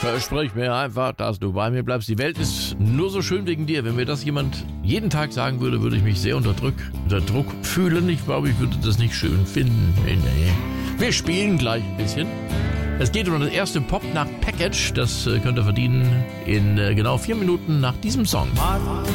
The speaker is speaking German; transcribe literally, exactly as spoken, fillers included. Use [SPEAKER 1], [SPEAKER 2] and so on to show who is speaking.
[SPEAKER 1] Versprich mir einfach, dass du bei mir bleibst. Die Welt ist nur so schön wegen dir. Wenn mir das jemand jeden Tag sagen würde, würde ich mich sehr unter Druck, unter Druck fühlen. Ich glaube, ich würde das nicht schön finden. Nee, nee. Wir spielen gleich ein bisschen. Es geht um das erste Pop-Nacht-Package. Das könnt ihr verdienen in genau vier Minuten nach diesem Song.